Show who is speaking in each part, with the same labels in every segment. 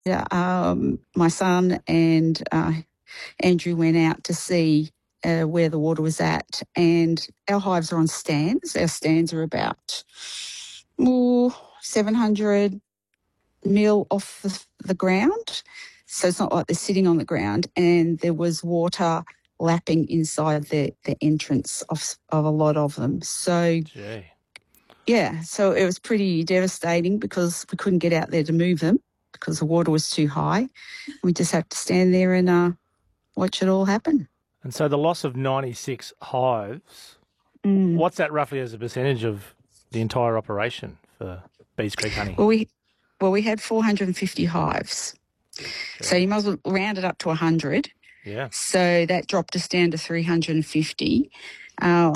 Speaker 1: my son and Andrew went out to see where the water was at, and our hives are on stands. Our stands are about 700 mil off the ground, so it's not like they're sitting on the ground, and there was water lapping inside the entrance of a lot of them. So, yeah, so it was pretty devastating because we couldn't get out there to move them because the water was too high. We just had to stand there and watch it all happen.
Speaker 2: And so the loss of 96 hives, what's that roughly as a percentage of the entire operation for Bees Creek Honey?
Speaker 1: Well, we had 450 hives. So you might as well round it up to 100.
Speaker 2: Yeah.
Speaker 1: So that dropped us down to 350. A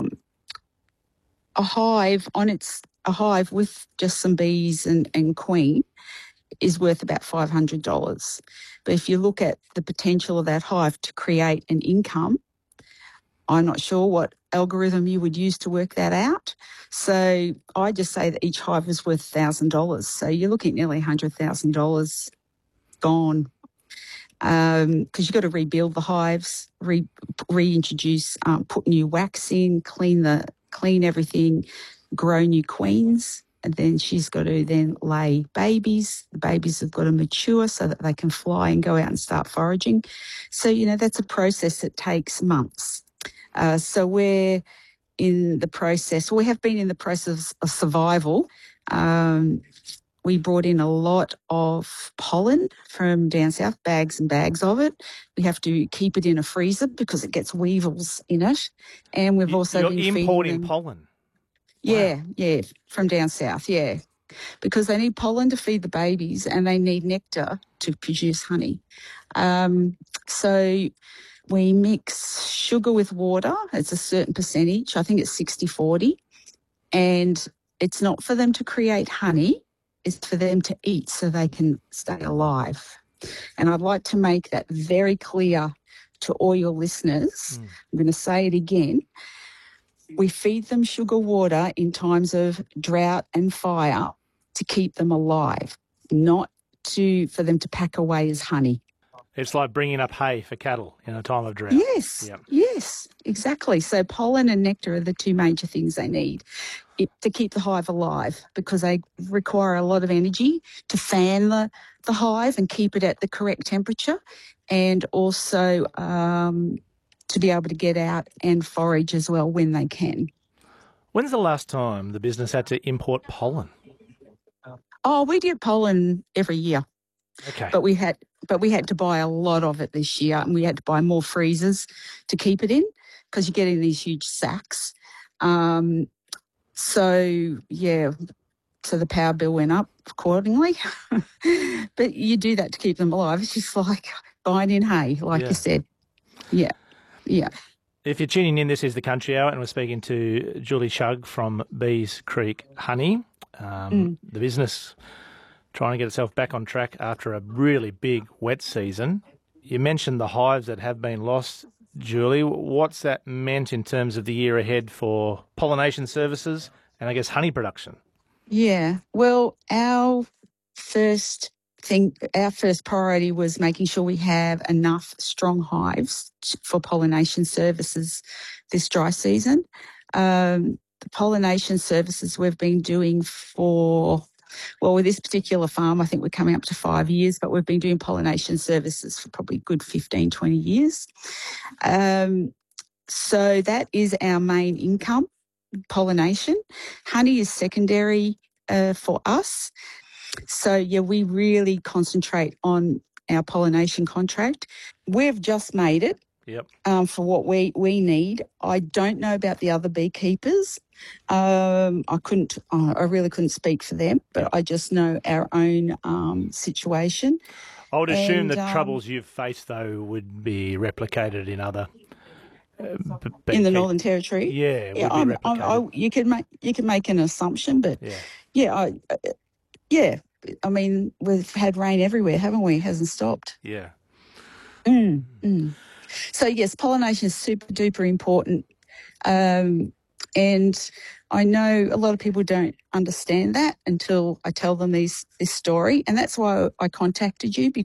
Speaker 1: hive with just some bees and queen is worth about $500. But if you look at the potential of that hive to create an income, I'm not sure what algorithm you would use to work that out. So I just say that each hive is worth $1,000. So you're looking at nearly $100,000 gone. Because you've got to rebuild the hives, reintroduce, put new wax in, clean everything, grow new queens, and then she's got to then lay babies. The babies have got to mature so that they can fly and go out and start foraging. So, that's a process that takes months. So we're in the process, we have been in the process of survival. We brought in a lot of pollen from down south, bags and bags of it. We have to keep it in a freezer because it gets weevils in it. And we've also been
Speaker 2: importing pollen?
Speaker 1: Yeah, from down south, yeah. Because they need pollen to feed the babies and they need nectar to produce honey. So we mix sugar with water. It's a certain percentage. I think it's 60-40. And it's not for them to create honey. It's for them to eat so they can stay alive. And I'd like to make that very clear to all your listeners. I'm going to say it again. We feed them sugar water in times of drought and fire to keep them alive, not for them to pack away as honey.
Speaker 2: It's like bringing up hay for cattle in a time of drought.
Speaker 1: Yes, exactly. So pollen and nectar are the two major things they need to keep the hive alive, because they require a lot of energy to fan the hive and keep it at the correct temperature, and also to be able to get out and forage as well when they can.
Speaker 2: When's the last time the business had to import pollen?
Speaker 1: Oh, we get pollen every year.
Speaker 2: Okay.
Speaker 1: But we had to buy a lot of it this year, and we had to buy more freezers to keep it in because you get in these huge sacks. So the power bill went up accordingly. But you do that to keep them alive. It's just like buying in hay, like you said. Yeah.
Speaker 2: If you're tuning in, this is The Country Hour, and we're speaking to Julie Shug from Bees Creek Honey. The business trying to get itself back on track after a really big wet season. You mentioned the hives that have been lost, Julie. What's that meant in terms of the year ahead for pollination services and, I guess, honey production?
Speaker 1: Yeah, well, our first priority was making sure we have enough strong hives for pollination services this dry season. The pollination services we've been doing with this particular farm, I think we're coming up to 5 years, but we've been doing pollination services for probably a good 15, 20 years. So that is our main income, pollination. Honey is secondary for us. So, we really concentrate on our pollination contract. We've just made it for what we need. I don't know about the other beekeepers. I really couldn't speak for them, but I just know our own situation.
Speaker 2: I would assume the troubles you've faced, though, would be replicated in other
Speaker 1: in the Northern Territory. You can make an assumption, but I mean, we've had rain everywhere, haven't we? It hasn't stopped.
Speaker 2: Yeah.
Speaker 1: So yes, pollination is super duper important. And I know a lot of people don't understand that until I tell them this story. And that's why I contacted you,